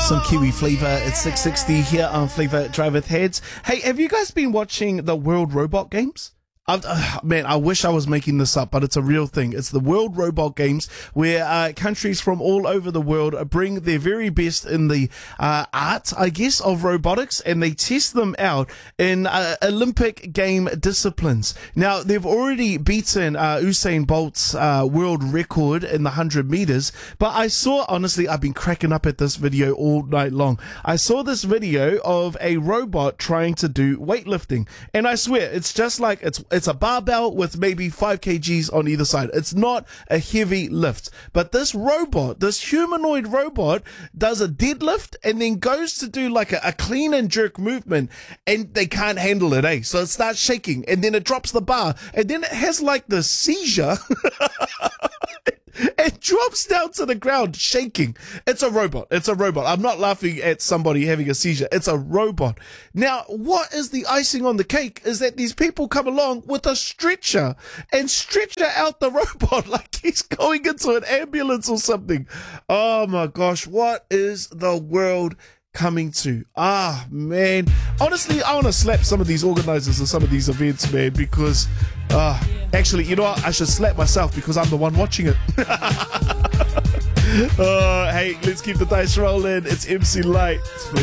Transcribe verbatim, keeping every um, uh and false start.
Some Kiwi flavor. It's six sixty here on Flavor Driveth Heads. Hey, have you guys been watching the World Robot Games? I've, uh, man, I wish I was making this up, but it's a real thing. It's the World Robot Games, where uh, countries from all over the world bring their very best in the uh, art, I guess, of robotics, and they test them out in uh, Olympic game disciplines. Now, they've already beaten uh, Usain Bolt's uh, world record in the one hundred meters, but I saw, honestly, I've been cracking up at this video all night long. I saw this video of a robot trying to do weightlifting, and I swear, it's just like, it's It's a barbell with maybe five kilograms on either side. It's not a heavy lift. But this robot, this humanoid robot, does a deadlift and then goes to do like a, a clean and jerk movement, and they can't handle it, eh? So it starts shaking, and then it drops the bar, and then it has like the seizure. It drops down to the ground, shaking. It's a robot. It's a robot. I'm not laughing at somebody having a seizure. It's a robot. Now, what is the icing on the cake is that these people come along with a stretcher and stretcher out the robot like he's going into an ambulance or something. Oh my gosh, what is the world coming to? Ah, man. Honestly, I want to slap some of these organizers of some of these events, man, because, uh, actually, you know what? I should slap myself because I'm the one watching it. uh, hey, let's keep the dice rolling. It's M C Light.